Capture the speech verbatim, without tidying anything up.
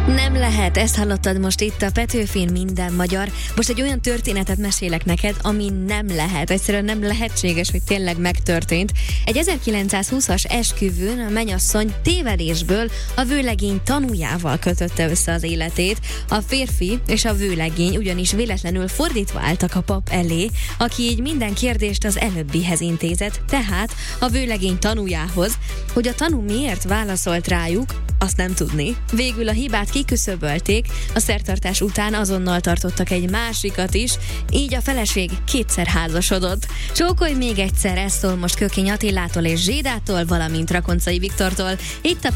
Nem lehet, ezt hallottad most itt a Petőfin Minden Magyar. Most egy olyan történetet mesélek neked, ami nem lehet, egyszerűen nem lehetséges, hogy tényleg megtörtént. Egy ezerkilencszázhúszas esküvőn a mennyasszony tévedésből a vőlegény tanújával kötötte össze az életét. A férfi és a vőlegény ugyanis véletlenül fordítva álltak a pap elé, aki így minden kérdést az előbbihez intézett, tehát a vőlegény tanújához. Hogy a tanú miért válaszolt rájuk, azt nem tudni. Végül a hibát kiküszöbölték, a szertartás után azonnal tartottak egy másikat is, így a feleség kétszer házasodott. Csókolj még egyszer, ez szól most Kökény Attilától és Zsédától, valamint Rakoncai Viktortól. Itt a